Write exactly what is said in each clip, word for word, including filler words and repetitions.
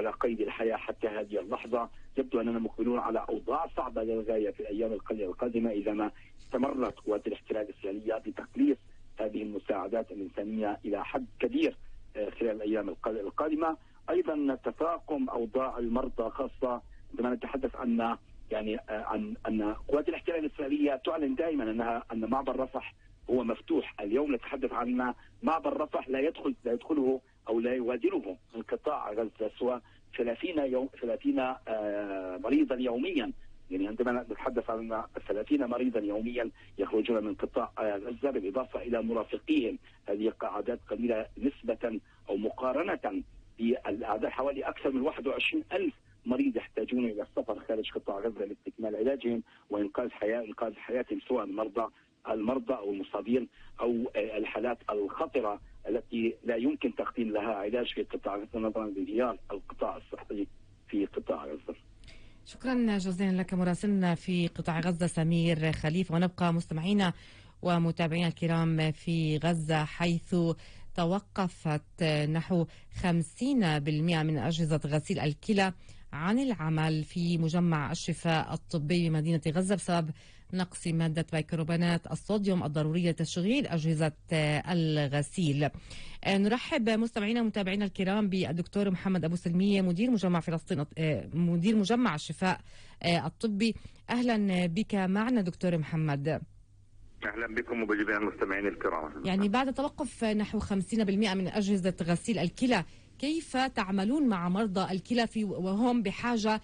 على قيد الحياة حتى هذه اللحظة. يبدو أننا مقبلون على أوضاع صعبة للغاية في الأيام القليلة القادمة إذا ما استمرت قوات الاحتلال الإسرائيلية بتقليص هذه المساعدات الإنسانية إلى حد كبير خلال الأيام القادمة. أيضا تفاقم أوضاع المرضى، خاصة عندما نتحدث عن يعني عن أن قوات الاحتلال الإسرائيلية تعلن دائما أنها أن معبر رفح هو مفتوح. اليوم نتحدث عن معبر رفح لا يدخل لا يدخله أو لا يغادره من قطاع غزة سوى ثلاثين يوم ثلاثين آه مريضا يوميا. يعني عندما نتحدث عن ثلاثين مريضا يوميا يخرجون من قطاع آه غزة، بالإضافة إلى مرافقيهم. هذه أعداد قليلة نسبة أو مقارنة بالأعداد، حوالي أكثر من واحد وعشرين ألف مريض يحتاجون إلى السفر خارج قطاع غزة لاستكمال علاجهم وإنقاذ حياة إنقاذ حياتهم، سواء المرضى المرضى أو المصابين أو الحالات الخطرة التي لا يمكن تقديم لها علاج في قطاع غزة نظرا لانهيار القطاع الصحي في قطاع غزة. شكرا جزيلا لك مراسلنا في قطاع غزة سمير خليفة. ونبقى مستمعينا ومتابعينا الكرام في غزة، حيث توقفت نحو خمسين بالمئة من أجهزة غسيل الكلى عن العمل في مجمع الشفاء الطبي بمدينة غزة بسبب نقص مادة بيكربونات الصوديوم الضرورية لتشغيل أجهزة الغسيل. نرحب مستمعينا ومتابعينا الكرام بالدكتور محمد أبو سلمية، مدير مجمع فلسطين مدير مجمع الشفاء الطبي. أهلا بك معنا دكتور محمد. أهلا بكم وبجميع المستمعين الكرام. يعني بعد توقف نحو خمسين بالمئة من أجهزة غسيل الكلى، كيف تعملون مع مرضى الكلى في وهم بحاجة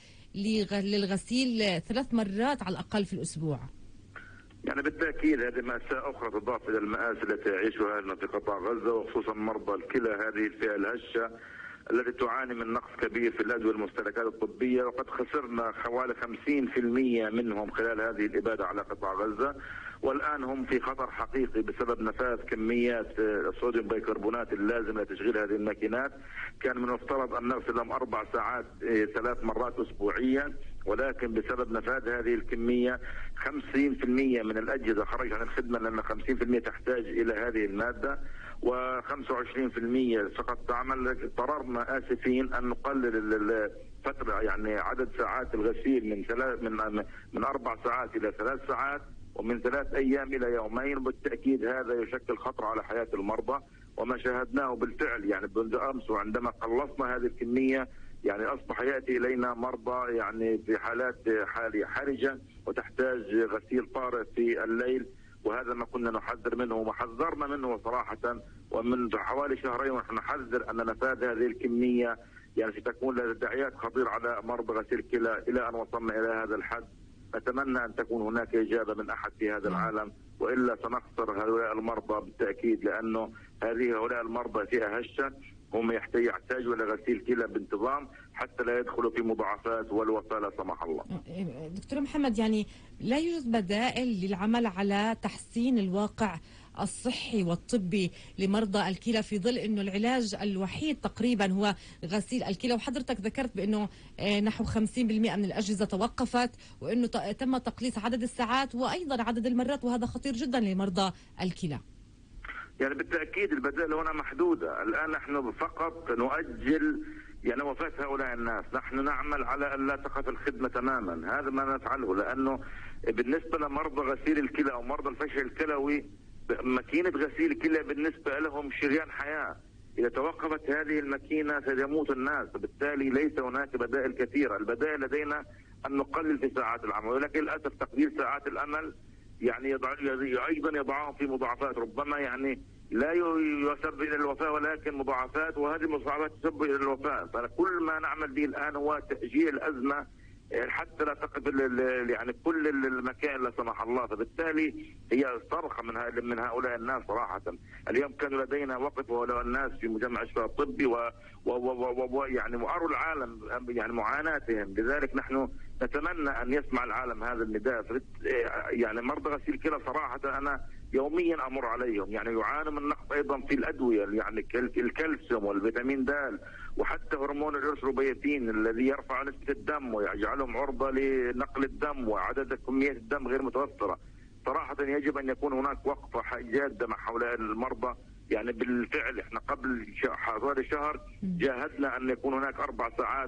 للغسيل ثلاث مرات على الأقل في الأسبوع؟ يعني بالتأكيد هذه مأساة أخرى تضاف إلى المآسي التي يعيشها أهلنا في قطاع غزة، وخصوصا مرضى الكلى، هذه الفئة الهشة التي تعاني من نقص كبير في الأدوية والمستلزمات الطبية، وقد خسرنا حوالي خمسين بالمئة منهم خلال هذه الإبادة على قطاع غزة، والآن هم في خطر حقيقي بسبب نفاذ كميات الصوديوم بيكربونات اللازمة لتشغيل هذه الماكينات. كان من المفترض أن نغسل لهم أربع ساعات ثلاث مرات أسبوعيا، ولكن بسبب نفاذ هذه الكمية خمسين بالمئة من الأجهزة خرج عن الخدمة، لأن خمسين بالمئة تحتاج إلى هذه المادة وخمسة وعشرين بالمئة فقط تعمل. اضطررنا آسفين أن نقلل الفترة، يعني عدد ساعات الغسيل من ثلاث من من أربع ساعات إلى ثلاث ساعات، ومن ثلاث أيام إلى يومين. وبالتأكيد هذا يشكل خطر على حياة المرضى، وما شاهدناه بالفعل يعني منذ أمس، وعندما قلصنا هذه الكمية يعني أصبح يأتي إلينا مرضى يعني في حالات حالية حرجة وتحتاج غسيل طارئ في الليل، وهذا ما كنا نحذر منه وحذرنا منه صراحة. ومن حوالي شهرين ونحن نحذر أن نفاذ هذه الكمية يعني ستكون لها تداعيات خطيرة على مرضى غسيل الكلى، إلى أن وصلنا إلى هذا الحد. نتمنى أن تكون هناك إجابة من أحد في هذا العالم، وإلا سنخسر هؤلاء المرضى بالتأكيد، لأنه هذه هؤلاء المرضى فئة هشة، هم يحتاجوا إلى غسيل كلى بانتظام حتى لا يدخلوا في مضاعفات والوفاة لا سمح الله. دكتور محمد، يعني لا يوجد بدائل للعمل على تحسين الواقع الصحي والطبي لمرضى الكلى في ظل انه العلاج الوحيد تقريبا هو غسيل الكلى؟ وحضرتك ذكرت بانه نحو خمسين بالمئة من الاجهزه توقفت، وانه تم تقليص عدد الساعات وايضا عدد المرات، وهذا خطير جدا لمرضى الكلى. يعني بالتأكيد البدائل هنا محدودة. الآن نحن فقط نؤجل يعني وفاة هؤلاء الناس. نحن نعمل على أن لا تقف الخدمة تماما، هذا ما نفعله، لأنه بالنسبة لمرضى غسيل الكلى أو مرضى الفشل الكلوي ماكينة غسيل الكلى بالنسبة لهم شريان حياة. إذا توقفت هذه الماكينة سيموت الناس، بالتالي ليس هناك بدائل كثيرة. البدائل لدينا أن نقلل في ساعات العمل، ولكن للأسف تقليل ساعات العمل يعني يضع أيضا يضعهم في مضاعفات، ربما يعني لا يسبب إلى الوفاة ولكن مضاعفات، وهذه المضاعفات تسبب إلى الوفاة. فكل ما نعمل به الآن هو تأجيل الأزمة حتى لا تقف يعني كل المكان لا سمح الله. فبالتالي هي صرخة من من هؤلاء الناس صراحة. اليوم كانوا لدينا وقف هؤلاء الناس في مجمع الشفاء الطبي ويعني وأروا العالم يعني معاناتهم، لذلك نحن نتمنى أن يسمع العالم هذا النداء. يعني مرضى غسيل الكلى صراحة أنا يوميا أمر عليهم، يعني يعانوا من نقص أيضا في الأدوية، يعني الكالسيوم والفيتامين د وحتى هرمون الإرثروبيتين الذي يرفع نسبة الدم ويجعلهم عرضة لنقل الدم، وعدد كميات الدم غير متوفرة. صراحة يجب أن يكون هناك وقفة جادة مع هؤلاء المرضى. يعني بالفعل احنا قبل حوالي شهر جاهدنا أن يكون هناك أربع ساعات